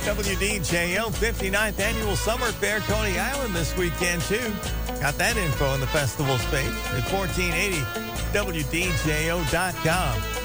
WDJO 59th Annual Summer Fair, Coney Island this weekend, too. Got that info on the festival's page at 1480WDJO.com.